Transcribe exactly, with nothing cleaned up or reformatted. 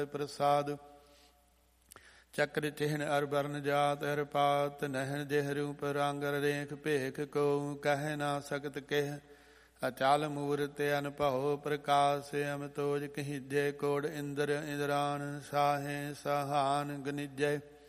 ਪ੍ਰਸਾਦ। ਚੱਕਰ ਚਿਹਨ ਅਰ ਬਰਨ ਜਾਤ ਹਰ ਪਾਤ ਨਹਿ ਜਿਹ ਰੂਪ ਰੰਗ ਰੇਖ ਭੇਖ ਕੋ ਕਹਿ ਨਾ ਸਕਤ ਕਹਿ। ਅਚਲ ਮੂਰਤ ਅਨਭਉ ਪ੍ਰਕਾਸ਼ ਅਮਤੋਜ ਕਹੀਜੈ ਕੋੜ ਇੰਦਰ ਇੰਦਰਾਨ ਸਾਹੇ ਸਹਾਨ ਗਨਿਜੈ।